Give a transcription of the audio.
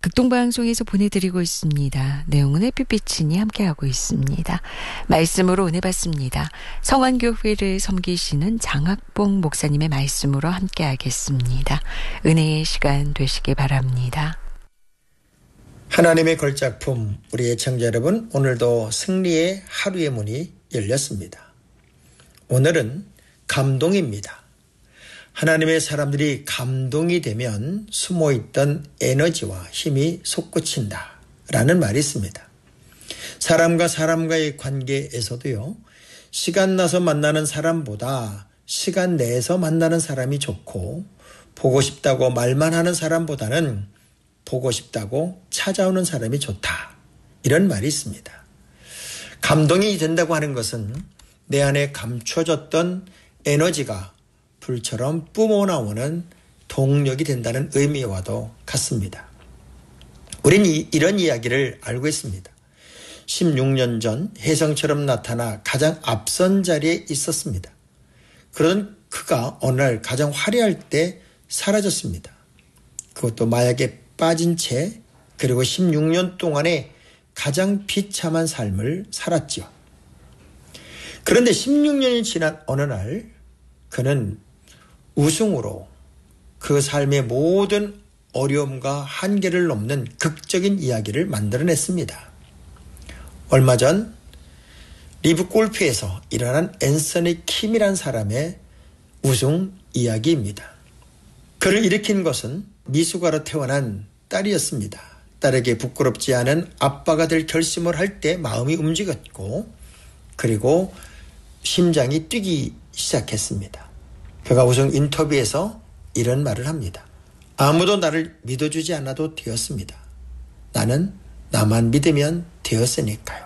극동방송에서 보내드리고 있습니다. 내용은 햇빛비치니 함께하고 있습니다. 말씀으로 은혜 받습니다. 성안교회를 섬기시는 장학봉 목사님의 말씀으로 함께하겠습니다. 은혜의 시간 되시기 바랍니다. 하나님의 걸작품, 우리 애청자 여러분, 오늘도 승리의 하루의 문이 열렸습니다. 오늘은 감동입니다. 하나님의 사람들이 감동이 되면 숨어있던 에너지와 힘이 솟구친다 라는 말이 있습니다. 사람과 사람과의 관계에서도요, 시간 나서 만나는 사람보다 시간 내에서 만나는 사람이 좋고, 보고 싶다고 말만 하는 사람보다는 보고 싶다고 찾아오는 사람이 좋다, 이런 말이 있습니다. 감동이 된다고 하는 것은 내 안에 감춰졌던 에너지가 불처럼 뿜어나오는 동력이 된다는 의미와도 같습니다. 우리는 이런 이야기를 알고 있습니다. 16년 전 혜성처럼 나타나 가장 앞선 자리에 있었습니다. 그런 그가 어느 날 가장 화려할 때 사라졌습니다. 그것도 마약에 빠진 채, 그리고 16년 동안에 가장 비참한 삶을 살았죠. 그런데 16년이 지난 어느 날 그는 우승으로 그 삶의 모든 어려움과 한계를 넘는 극적인 이야기를 만들어냈습니다. 얼마 전 리브 골프에서 일어난 앤서니 킴이란 사람의 우승 이야기입니다. 그를 일으킨 것은 미숙아로 태어난 딸이었습니다. 딸에게 부끄럽지 않은 아빠가 될 결심을 할 때 마음이 움직였고, 그리고 심장이 뛰기 시작했습니다. 그가 우승 인터뷰에서 이런 말을 합니다. 아무도 나를 믿어주지 않아도 되었습니다. 나는 나만 믿으면 되었으니까요.